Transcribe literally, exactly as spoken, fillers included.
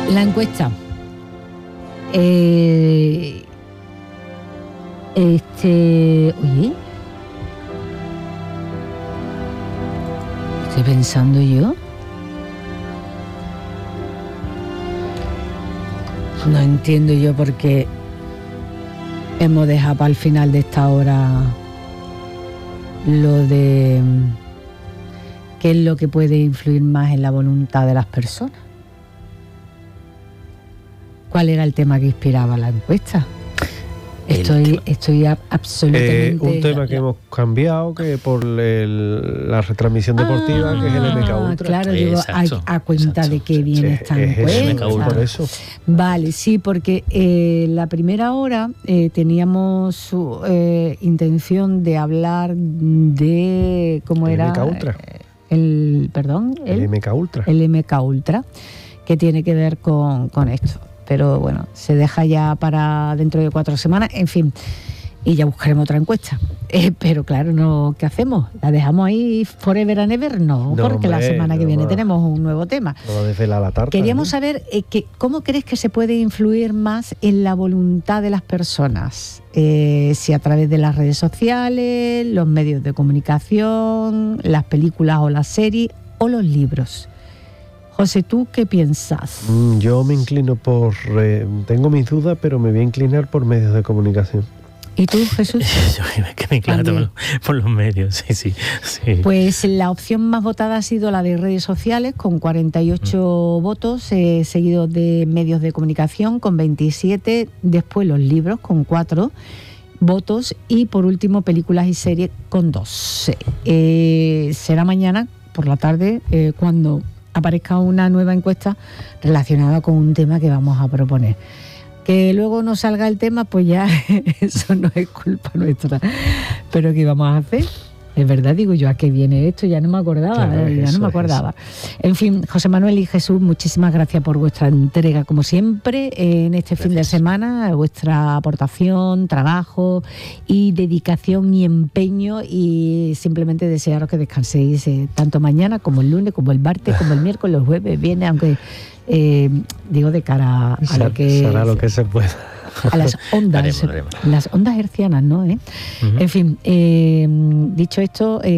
La encuesta. Eh, este. Oye. Estoy pensando yo. No entiendo yo por qué hemos dejado para el final de esta hora lo de qué es lo que puede influir más en la voluntad de las personas. ¿Cuál era el tema que inspiraba la encuesta? Estoy, estoy absolutamente... Eh, un tema que hemos cambiado, que por el, la retransmisión deportiva, ah, que es el M K Ultra. Claro, digo, Exacto, a, a cuenta exacto. de que viene Sí, esta es encuesta. eso, por eso. Vale, sí, porque eh, la primera hora eh, teníamos su, eh, intención de hablar de... ¿Cómo El era? M K Ultra. El, perdón, El, el M K Ultra. El M K Ultra, que tiene que ver con, con esto. Pero bueno, se deja ya para dentro de cuatro semanas, en fin, y ya buscaremos otra encuesta. Eh, pero claro, no, ¿qué hacemos? ¿La dejamos ahí forever and ever? No, No, porque la hombre, semana que no viene va. tenemos un nuevo tema. No va a desvelar la tarta. Queríamos ¿no? saber eh, que, cómo crees que se puede influir más en la voluntad de las personas. Eh, si a través de las redes sociales, los medios de comunicación, las películas o las series o los libros. José, ¿tú qué piensas? Mm, Yo me inclino por... Eh, tengo mis dudas, pero me voy a inclinar por medios de comunicación. ¿Y tú, Jesús? Yo que me inclino por, por los medios, sí, sí, sí. Pues la opción más votada ha sido la de redes sociales, con cuarenta y ocho mm. votos, eh, seguidos de medios de comunicación, con veintisiete, después los libros, con cuatro votos, y por último películas y series, con dos. Eh, será mañana, por la tarde, eh, cuando aparezca una nueva encuesta relacionada con un tema que vamos a proponer. Que luego no salga el tema, pues ya eso no es culpa nuestra. Pero ¿qué vamos a hacer? Es verdad, digo yo, ¿a qué viene esto? Ya no me acordaba, claro, ya eso, no me acordaba. Eso. En fin, José Manuel y Jesús, muchísimas gracias por vuestra entrega, como siempre, en este gracias. fin de semana, vuestra aportación, trabajo y dedicación y empeño, y simplemente desearos que descanséis eh, tanto mañana como el lunes, como el martes, como el miércoles, el jueves, viene, aunque eh, digo de cara a, a lo que... Será lo que se pueda. A las ondas, haremos, haremos. las ondas hercianas, ¿no? ¿Eh? Uh-huh. En fin, eh, dicho esto... Eh,